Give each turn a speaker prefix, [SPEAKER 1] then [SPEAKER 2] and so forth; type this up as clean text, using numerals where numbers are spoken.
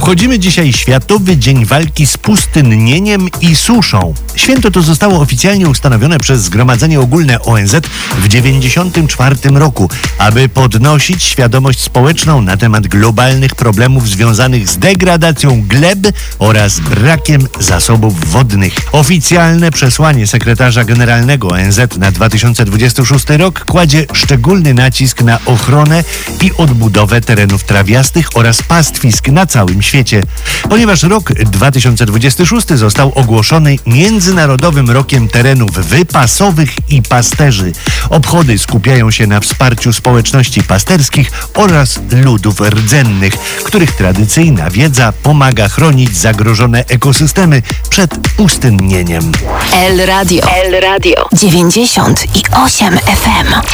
[SPEAKER 1] Obchodzimy dzisiaj Światowy Dzień Walki z Pustynnieniem i Suszą. Święto to zostało oficjalnie ustanowione przez Zgromadzenie Ogólne ONZ w 1994 roku, aby podnosić świadomość społeczną na temat globalnych problemów związanych z degradacją gleb oraz brakiem zasobów wodnych. Oficjalne przesłanie sekretarza generalnego ONZ na 2026 rok kładzie szczególny nacisk na ochronę i odbudowę terenów trawiastych oraz pastwisk na całym świecie. Ponieważ rok 2026 został ogłoszony Międzynarodowym Rokiem Terenów Wypasowych i Pasterzy. Obchody skupiają się na wsparciu społeczności pasterskich oraz ludów rdzennych, których tradycyjna wiedza pomaga chronić zagrożone ekosystemy przed pustynnieniem.
[SPEAKER 2] El Radio 98 FM.